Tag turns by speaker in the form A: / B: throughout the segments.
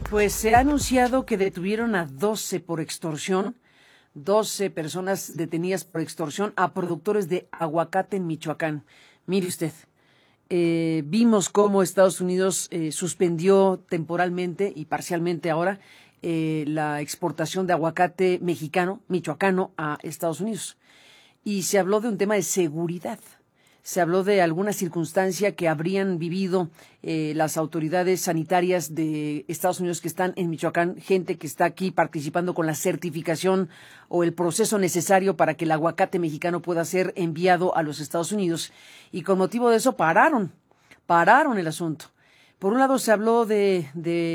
A: Pues se ha anunciado que detuvieron a 12 por extorsión, 12 personas detenidas por extorsión a productores de aguacate en Michoacán. Mire usted, vimos cómo Estados Unidos suspendió temporalmente y parcialmente ahora la exportación de aguacate mexicano, michoacano, a Estados Unidos. Y se habló de un tema de seguridad. Se habló de alguna circunstancia que habrían vivido las autoridades sanitarias de Estados Unidos que están en Michoacán, gente que está aquí participando con la certificación o el proceso necesario para que el aguacate mexicano pueda ser enviado a los Estados Unidos. Y con motivo de eso pararon el asunto. Por un lado se habló de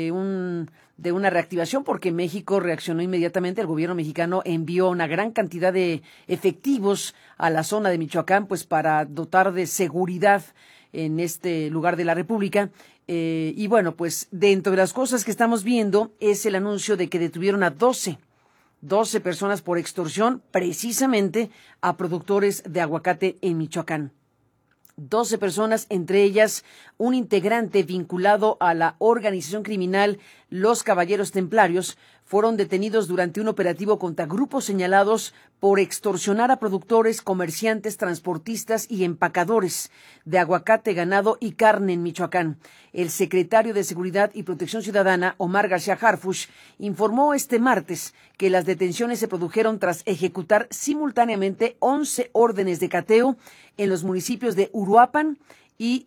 A: una reactivación porque México reaccionó inmediatamente. El gobierno mexicano envió una gran cantidad de efectivos a la zona de Michoacán, pues para dotar de seguridad en este lugar de la República. Y bueno, pues dentro de las cosas que estamos viendo es el anuncio de que detuvieron a 12 personas por extorsión, precisamente a productores de aguacate en Michoacán. 12 personas, entre ellas un integrante vinculado a la organización criminal Los Caballeros Templarios, fueron detenidos durante un operativo contra grupos señalados por extorsionar a productores, comerciantes, transportistas y empacadores de aguacate, ganado y carne en Michoacán. El secretario de Seguridad y Protección Ciudadana, Omar García Harfuch, informó este martes que las detenciones se produjeron tras ejecutar simultáneamente 11 órdenes de cateo en los municipios de Uruapan y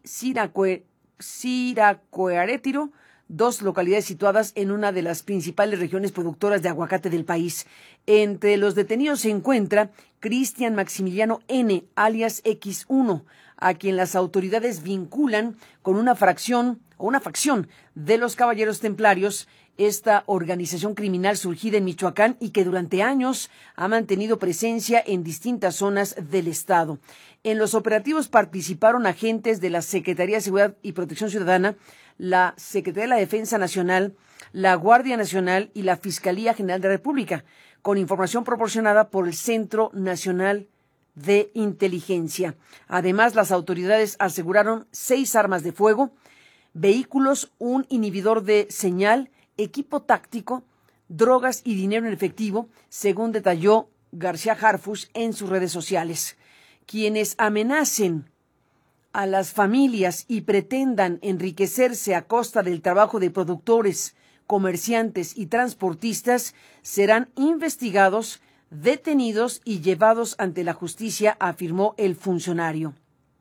A: Siracuaretiro, dos localidades situadas en una de las principales regiones productoras de aguacate del país. Entre los detenidos se encuentra Cristian Maximiliano N., alias X1, a quien las autoridades vinculan con una facción de los Caballeros Templarios, esta organización criminal surgida en Michoacán y que durante años ha mantenido presencia en distintas zonas del estado. En los operativos participaron agentes de la Secretaría de Seguridad y Protección Ciudadana, la Secretaría de la Defensa Nacional, la Guardia Nacional y la Fiscalía General de la República, con información proporcionada por el Centro Nacional de Inteligencia. Además, las autoridades aseguraron 6 armas de fuego, vehículos, un inhibidor de señal, equipo táctico, drogas y dinero en efectivo, según detalló García Harfuch en sus redes sociales. Quienes amenacen a las familias y pretendan enriquecerse a costa del trabajo de productores, comerciantes y transportistas serán investigados, detenidos y llevados ante la justicia, afirmó el funcionario.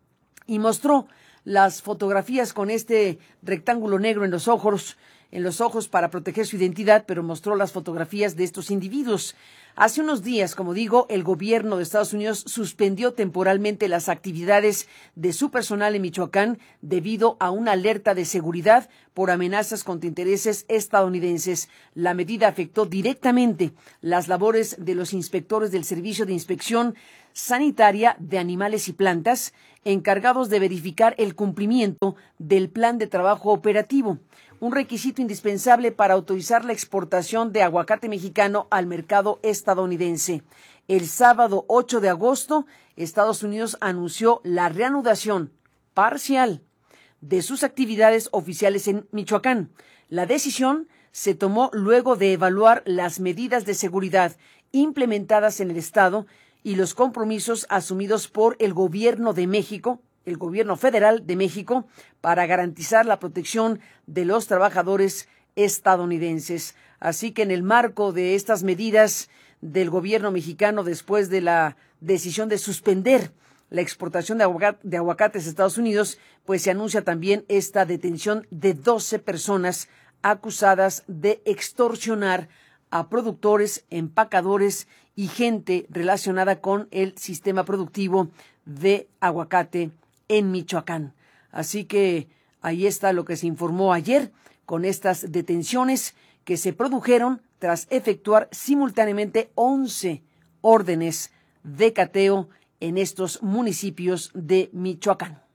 A: Y mostró las fotografías con este rectángulo negro en los ojos para proteger su identidad, pero mostró las fotografías de estos individuos. Hace unos días, como digo, el gobierno de Estados Unidos suspendió temporalmente las actividades de su personal en Michoacán debido a una alerta de seguridad por amenazas contra intereses estadounidenses. La medida afectó directamente las labores de los inspectores del Servicio de Inspección Sanitaria de Animales y Plantas, encargados de verificar el cumplimiento del plan de trabajo operativo, un requisito indispensable para autorizar la exportación de aguacate mexicano al mercado estadounidense. El sábado 8 de agosto, Estados Unidos anunció la reanudación parcial de sus actividades oficiales en Michoacán. La decisión se tomó luego de evaluar las medidas de seguridad implementadas en el estado y los compromisos asumidos por el gobierno de México, el gobierno federal de México, para garantizar la protección de los trabajadores estadounidenses. Así que en el marco de estas medidas del gobierno mexicano, después de la decisión de suspender la exportación de aguacates a Estados Unidos, pues se anuncia también esta detención de 12 personas acusadas de extorsionar a productores, empacadores y gente relacionada con el sistema productivo de aguacate en Michoacán. Así que ahí está lo que se informó ayer con estas detenciones que se produjeron tras efectuar simultáneamente 11 órdenes de cateo en estos municipios de Michoacán.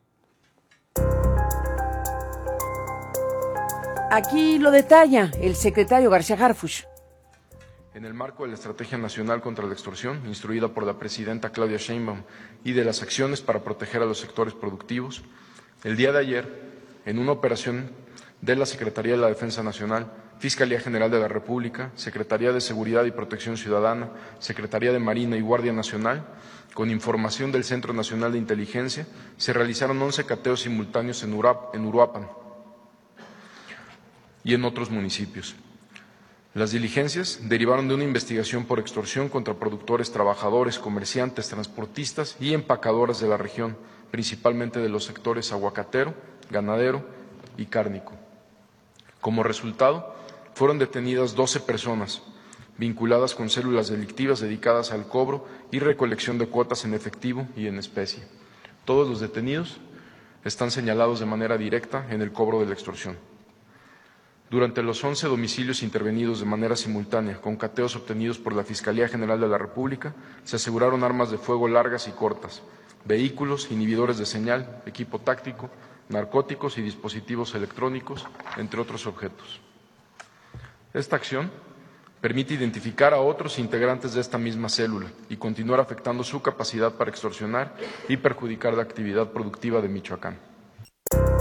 A: Aquí lo detalla el secretario García Harfuch.
B: En el marco de la Estrategia Nacional contra la Extorsión, instruida por la presidenta Claudia Sheinbaum, y de las acciones para proteger a los sectores productivos, el día de ayer, en una operación de la Secretaría de la Defensa Nacional, Fiscalía General de la República, Secretaría de Seguridad y Protección Ciudadana, Secretaría de Marina y Guardia Nacional, con información del Centro Nacional de Inteligencia, se realizaron 11 cateos simultáneos en Uruapan y en otros municipios. Las diligencias derivaron de una investigación por extorsión contra productores, trabajadores, comerciantes, transportistas y empacadoras de la región, principalmente de los sectores aguacatero, ganadero y cárnico. Como resultado, fueron detenidas 12 personas vinculadas con células delictivas dedicadas al cobro y recolección de cuotas en efectivo y en especie. Todos los detenidos están señalados de manera directa en el cobro de la extorsión. Durante los 11 domicilios intervenidos de manera simultánea con cateos obtenidos por la Fiscalía General de la República, se aseguraron armas de fuego largas y cortas, vehículos, inhibidores de señal, equipo táctico, narcóticos y dispositivos electrónicos, entre otros objetos. Esta acción permite identificar a otros integrantes de esta misma célula y continuar afectando su capacidad para extorsionar y perjudicar la actividad productiva de Michoacán.